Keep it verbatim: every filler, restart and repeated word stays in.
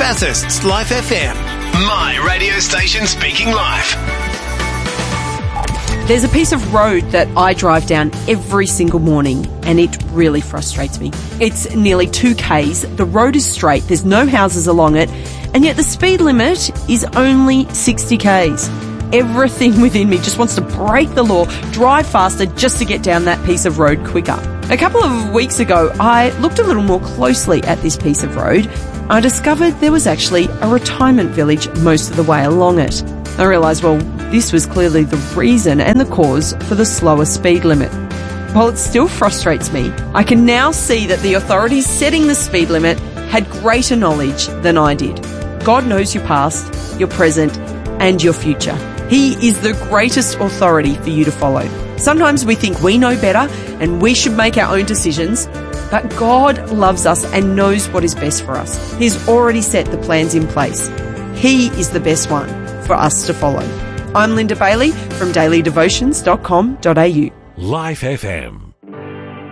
Bathurst's Life F M. My radio station speaking live. There's a piece of road that I drive down every single morning and it really frustrates me. It's nearly two kays, the road is straight, there's no houses along it, and yet the speed limit is only sixty kays. Everything within me just wants to break the law, drive faster just to get down that piece of road quicker. A couple of weeks ago, I looked a little more closely at this piece of road. I discovered there was actually a retirement village most of the way along it. I realised, well, this was clearly the reason and the cause for the slower speed limit. While it still frustrates me, I can now see that the authorities setting the speed limit had greater knowledge than I did. God knows your past, your present, and your future. He is the greatest authority for you to follow. Sometimes we think we know better and we should make our own decisions, but God loves us and knows what is best for us. He's already set the plans in place. He is the best one for us to follow. I'm Linda Bailey from daily devotions dot com dot a u. Life F M.